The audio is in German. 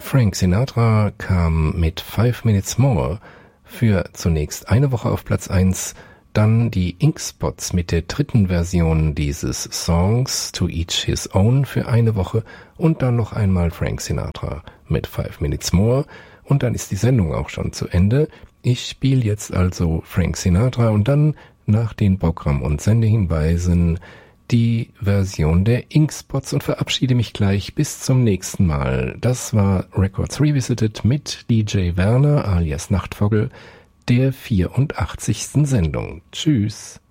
Frank Sinatra kam mit 5 Minutes More für zunächst eine Woche auf Platz 1, dann die Ink Spots mit der dritten Version dieses Songs To Each His Own für eine Woche und dann noch einmal Frank Sinatra mit 5 Minutes More und dann ist die Sendung auch schon zu Ende. Ich spiele jetzt also Frank Sinatra und dann nach den Programm- und Sendehinweisen die Version der Ink Spots und verabschiede mich gleich bis zum nächsten Mal. Das war Records Revisited mit DJ Werner alias Nachtvogel, der 84. Sendung. Tschüss.